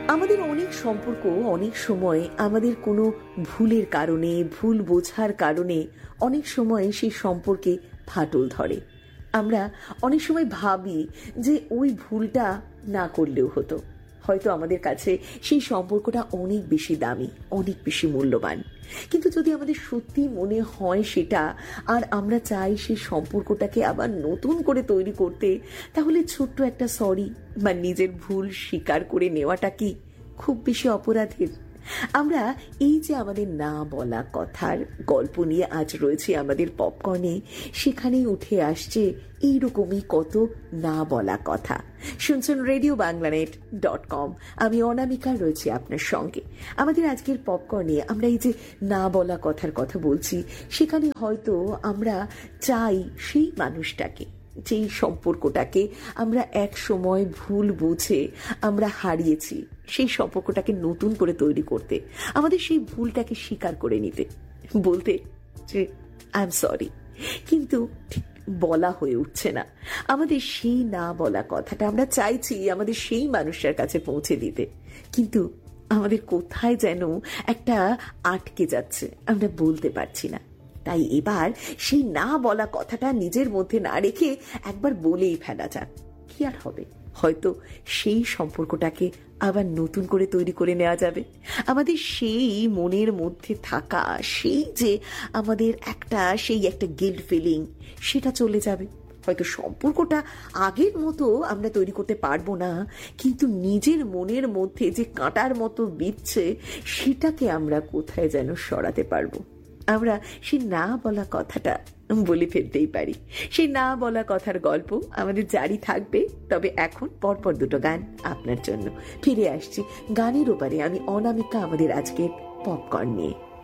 আমাদের অনেক সম্পর্ক অনেক সময় আমাদের কোনো ভুলের কারণে, ভুল বোঝার কারণে অনেক সময় সেই সম্পর্কে ফাটল ধরে। আমরা অনেক সময় ভাবি যে ওই ভুলটা না করলেও হতো। হয়তো আমাদের কাছে সেই সম্পর্কটা অনেক বেশি দামি, অনেক বেশি মূল্যবান। কিন্তু যদি আমাদের সত্যি মনে হয় সেটা, আর আমরা চাই সেই সম্পর্কটাকে আবার নতুন করে তৈরি করতে, তাহলে ছোট্ট একটা সরি বা নিজের ভুল স্বীকার করে নেওয়াটা কি খুব বেশি অপরাধের? আমরা এই যে আমাদের না বলা কথার গল্প নিয়ে আজ রয়েছে আমাদের পপকর্নে, সেখানেই উঠে আসছে এইরকমই কত না বলা কথা। শুনছেন RadioBanglanet.com, আমি অনামিকা রয়েছি আপনার সঙ্গে। আমাদের আজকের পপকর্নে আমরা এই যে না বলা কথার কথা বলছি, সেখানে হয়তো আমরা চাই সেই মানুষটাকে, যেই সম্পর্কটাকে আমরা এক সময় ভুল বুঝে আমরা হারিয়েছি, সেই সম্পর্কটাকে নতুন করে তৈরি করতে, আমাদের সেই ভুলটাকে স্বীকার করে নিতে, বলতে যে আই এম সরি। কিন্তু ঠিক বলা হয়ে উঠছে না। আমাদের সেই না বলা কথাটা আমরা চাইছি আমাদের সেই মানুষটার কাছে পৌঁছে দিতে, কিন্তু আমাদের কোথায় যেন একটা আটকে যাচ্ছে, আমরা বলতে পারছি না। তাই এবার সেই না বলা কথাটা নিজের মধ্যে না রেখে একবার বলেই ফেলা যাক। কি আর হবে, হয়তো সেই সম্পর্কটাকে আবার নতুন করে তৈরি করে নেওয়া যাবে। আমাদের সেই মনের মধ্যে থাকা সেই যে আমাদের সেই একটা গিল্ট ফিলিং, সেটা চলে যাবে। হয়তো সম্পর্কটা আগের মতো আমরা তৈরি করতে পারবো না, কিন্তু নিজের মনের মধ্যে যে কাঁটার মতো বিচ্ছে, সেটাকে আমরা কোথায় যেন সরাতে পারবো। আমরা সেই না বলা কথাটা বলে ফেলতেই পারি। সেই না বলা কথার গল্প আমাদের জারি থাকবে। তবে এখন পরপর দুটো গান আপনার জন্য। ফিরে আসছি গানের ওপারে, আমি অনামিকা, আমাদের আজকের পপকর্ন নিয়ে।